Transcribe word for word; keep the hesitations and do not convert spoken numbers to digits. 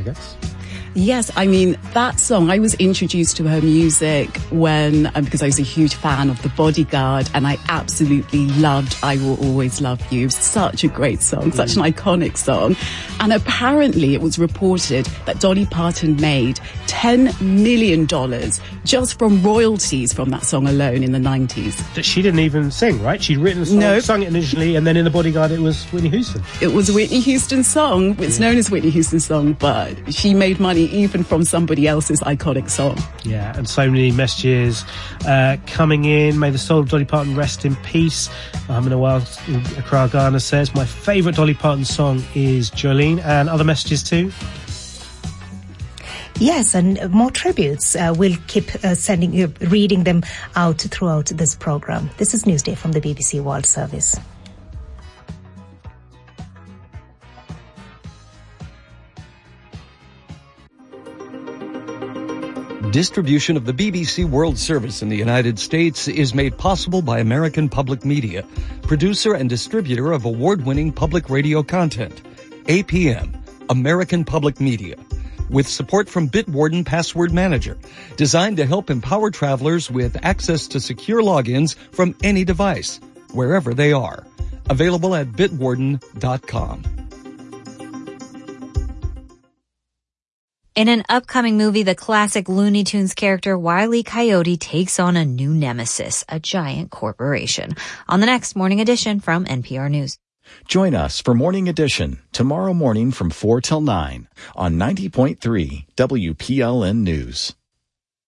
guess. Yes, I mean, that song, I was introduced to her music when, um, because I was a huge fan of The Bodyguard, and I absolutely loved I Will Always Love You. It was such a great song, such an iconic song. And apparently it was reported that Dolly Parton made ten million dollars just from royalties from that song alone in the nineties. That she didn't even sing, right? She'd written a song, nope. sung it initially, and then in The Bodyguard it was Whitney Houston. It was a Whitney Houston song. It's known as Whitney Houston's song, but she made money even from somebody else's iconic song. Yeah, and so many messages uh, coming in. May the soul of Dolly Parton rest in peace. Mohammed Awal in Accra, Ghana says, my favourite Dolly Parton song is Jolene, and other messages too. Yes, and more tributes. Uh, we'll keep uh, sending, uh, reading them out throughout this program. This is Newsday from the B B C World Service. Distribution of the B B C World Service in the United States is made possible by American Public Media, producer and distributor of award-winning public radio content. A P M, American Public Media, with support from Bitwarden Password Manager, designed to help empower travelers with access to secure logins from any device, wherever they are. Available at bitwarden dot com. In an upcoming movie, the classic Looney Tunes character Wile E. Coyote takes on a new nemesis, a giant corporation. On the next Morning Edition from N P R News. Join us for Morning Edition tomorrow morning from four till nine on ninety point three W P L N News.